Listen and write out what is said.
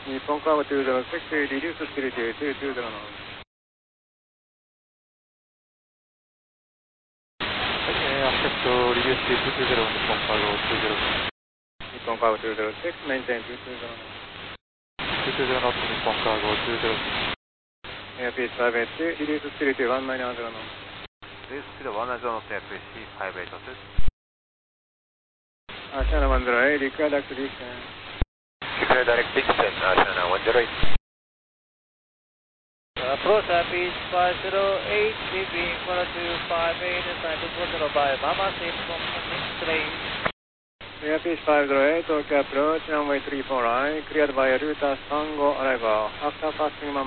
日本カーブ206, リリーススピリティ220の。 アクセプトリリース220日本カーブ20。 日本カーブ206, メインテン220の。 220ノット日本カーブ20。 Airspeed 58, リリーススピリティ190の。 This is the 190 knot FAC 58 knots. Ashana 108, required direct descent. Declare direct descent, Ashana 108. Approach Airspeed 508, leaving 4258, assign to 40 by Mama, safe from lane. Airspeed 508, OK approach, runway 34 right, cleared by router Tango arrival. After passing Mama.